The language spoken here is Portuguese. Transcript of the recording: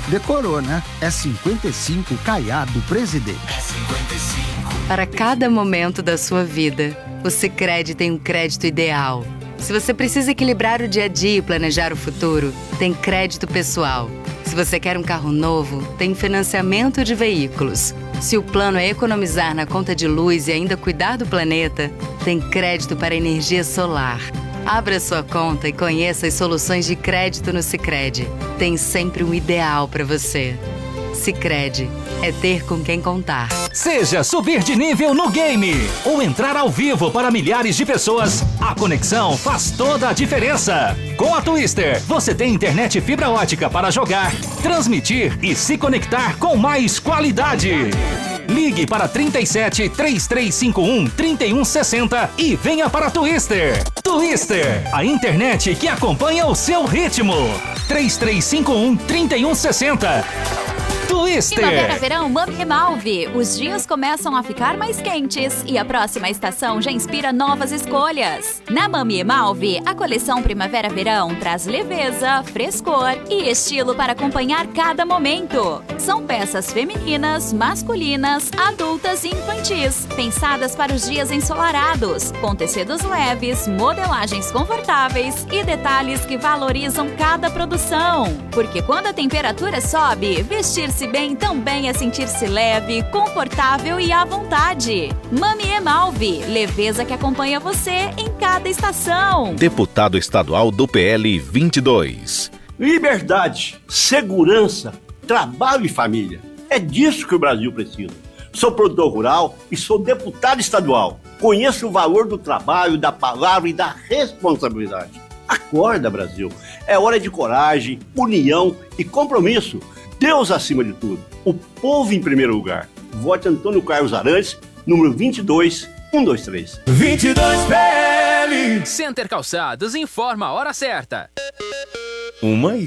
Decorou, né? É 55 Caiado Presidente. É 55. Para cada momento da sua vida, o Sicredi tem um crédito ideal. Se você precisa equilibrar o dia a dia e planejar o futuro, tem crédito pessoal. Se você quer um carro novo, tem financiamento de veículos. Se o plano é economizar na conta de luz e ainda cuidar do planeta, tem crédito para energia solar. Abra sua conta e conheça as soluções de crédito no Sicredi. Tem sempre um ideal para você. Sicredi, é ter com quem contar. Seja subir de nível no game ou entrar ao vivo para milhares de pessoas, a conexão faz toda a diferença. Com a Twister, você tem internet fibra ótica para jogar, transmitir e se conectar com mais qualidade. Ligue para 37 3351 3160 e venha para a Twister. Twister, a internet que acompanha o seu ritmo. 3351 3160. Twister. Primavera, verão, Mami Remalve. Os dias começam a ficar mais quentes e a próxima estação já inspira novas escolhas. Na Mami Remalve, a coleção Primavera-Verão traz leveza, frescor e estilo para acompanhar cada momento. São peças femininas, masculinas, adultas e infantis, pensadas para os dias ensolarados, com tecidos leves, modelagens confortáveis e detalhes que valorizam cada produção. Porque quando a temperatura sobe, vestir-se bem também é sentir-se leve, confortável e à vontade. Mami Remalve, leveza que acompanha você em cada estação. Deputado estadual do PL 22. Liberdade, segurança, trabalho e família. É disso que o Brasil precisa. Sou produtor rural e sou deputado estadual. Conheço o valor do trabalho, da palavra e da responsabilidade. Acorda, Brasil. É hora de coragem, união e compromisso. Deus acima de tudo. O povo em primeiro lugar. Vote Antônio Carlos Arantes, número 22123. 22 PL. Center Calçados informa a hora certa. 1h15.